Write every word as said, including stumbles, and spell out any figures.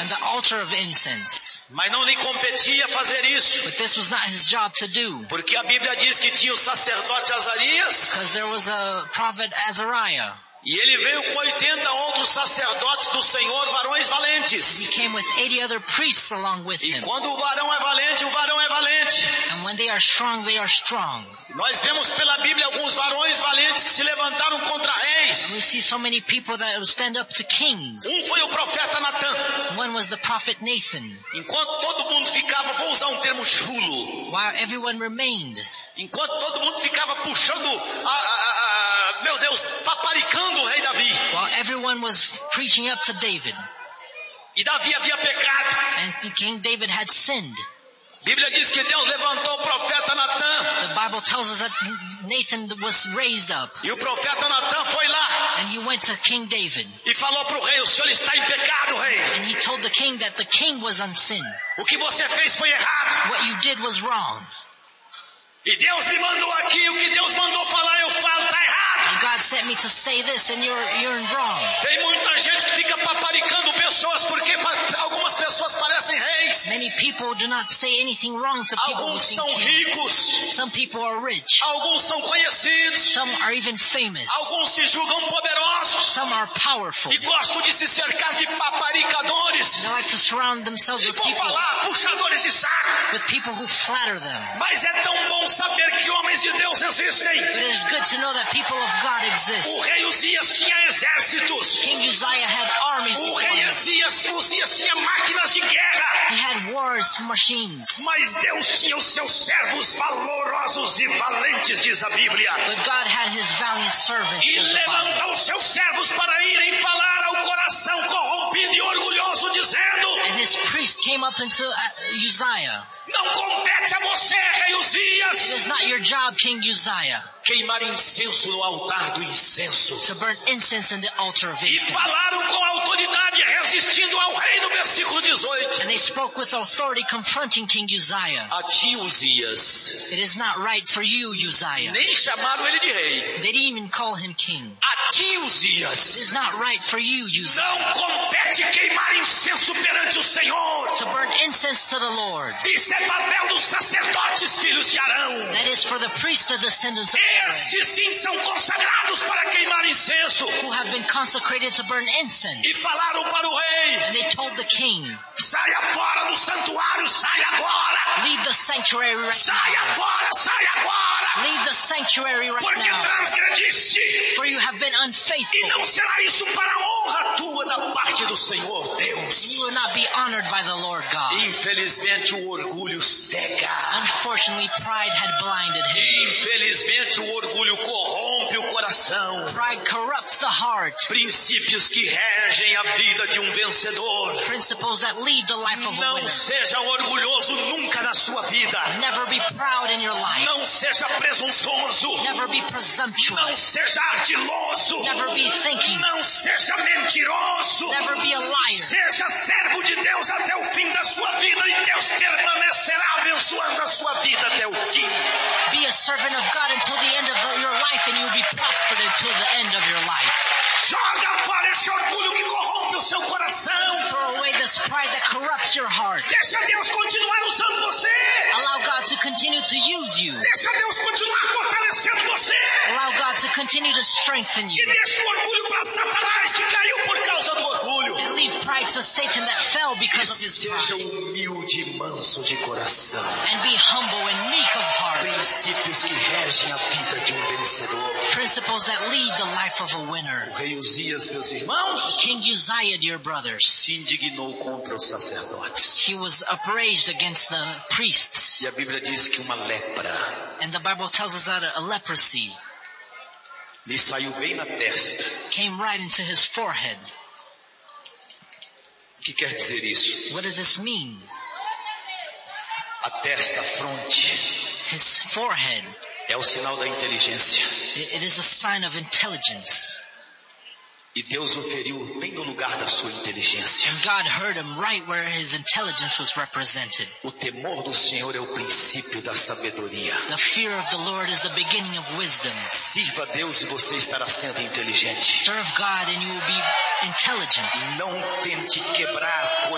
and the altar of incense. Mas não lhe competia fazer isso. But this was not his job to do. Porque a Bíblia diz que tinha o sacerdote Azarias. Because there was a prophet Azariah. E ele veio com oitenta outros sacerdotes do Senhor, varões valentes. He came with eighty other priests along with E him. quando o varão é valente, o varão é valente. And when they are strong, they are strong. Nós vemos pela Bíblia alguns varões valentes que se levantaram contra reis. We see so many people that will stand up to kings. Um foi o profeta Natan. One was the prophet Nathan. Enquanto todo mundo ficava, vou usar um termo chulo. While everyone remained. Enquanto todo mundo ficava puxando, a, a, a, meu Deus, paparicando o rei Davi. While everyone was preaching up to David. E Davi havia pecado. And King David had sinned. A Bíblia diz que Deus levantou o profeta Natan. The Bible tells us that Nathan was raised up. E o profeta Natan foi lá. And he went to King David. E falou para o rei, o senhor está em pecado, rei. And he told the king that the king was on sin. O que você fez foi errado. What you did was wrong. E Deus me mandou aqui, o que Deus mandou falar, eu falo, está errado. And God sent me to say this and you're, you're wrong. Tem muita gente que fica paparicando pessoas porque algumas pessoas parecem reis. Many people do not say anything wrong to people who Alguns think são kings. ricos. Some people are rich. Alguns são conhecidos. Some are even famous. Alguns se julgam poderosos. Some are powerful. E gostam de se cercar de paparicadores. They like to surround themselves E with vou people, falar, puxadores de saco. with people who flatter them. Mas é tão bom saber que homens de Deus existem. But it is good to know that people of God exist. O rei Uzias tinha exércitos. King Uzziah had armies O before rei him. Uzias, Uzias tinha máquinas de guerra. He had wars machines. Mas Deus tinha os seus servos valorosos e valentes, diz a Bíblia. But God had his valiant servants, E says the Bible. levantou os seus servos para irem falar ao coração corrompido e orgulhoso, dizendo: And his priest came up into uh, Uzziah. não compete a você, rei It Uzias, is not your job, King Uzziah, queimar incenso no altar do incenso. to burn incense in the altar of E incense. falaram com autoridade, resistindo ao rei, no versículo dezoito. And they spoke with authority, confronting King Uzziah. A ti, Uzias. It is not right for you, Uzziah. Nem chamaram ele de rei. They didn't even call him king. A ti, It Uzias. is not right for you, Não Uzziah, compete queimar incenso perante o Senhor. to burn incense to the Lord. Isso é papel dos sacerdotes, filhos de Arão. That is for the priests, the descendants of Aaron, Esses sim são consagrados para queimar incenso. who have been consecrated to burn E incense. falaram para o rei: And they told the king, saia fora do santuário, saia agora. leave the sanctuary right Saia now. fora, saia agora. Leave the sanctuary right Porque now. transgrediste. For you have been E unfaithful. não será isso para a honra tua da parte do Senhor Deus. You will not be honored by the Lord God. Infelizmente o orgulho cega. Unfortunately, pride had blinded him. Infelizmente o orgulho corrompe o coração. Pride corrupts the heart. Princípios que regem a vida de um vencedor. Principles that lead the life of a Não winner. seja orgulhoso nunca na sua vida. Never be proud in your life. Não seja presunçoso. Never be Não presumptuous. seja ardiloso. Never be thinking. Não seja mentiroso. Never be a liar. Seja servo de Deus até o fim da sua vida e Deus permanecerá abençoando a sua vida até o fim. Be a servant of God until the end of the- your life, and you will be prospered until the end of your life. Joga fora esse orgulho que corrompe o seu coração. Throw away this pride that corrupts your heart. Deixa Deus continuar usando você. Allow God to continue to use you. Deixa Deus continuar fortalecendo você. Allow God to continue to strengthen E you. deixa o orgulho para Satanás que caiu por causa do orgulho. And leave pride to Satan that fell E because of his seja pride. humilde e manso de coração. And be humble and meek of heart. Princípios que regem a vida de um vencedor. Principles that lead the life of a winner. O rei Uzias, meus irmãos, King Uzziah, dear brothers, se indignou contra os sacerdotes. he was upraised against the priests. E a Bíblia diz que uma lepra And the Bible tells us that a leprosy lhe saiu bem na testa. came right into his forehead. O que quer dizer isso? What does this mean? A testa, a fronte, His forehead. é o sinal da inteligência. It it is a sign of intelligence. E Deus o feriu bem no lugar da sua inteligência. And God hurt him right where his intelligence was represented. O temor do Senhor é o princípio da sabedoria. The fear of the Lord is the beginning of wisdom. Sirva a Deus e você estará sendo inteligente. Serve God and you will be intelligent. Não tente quebrar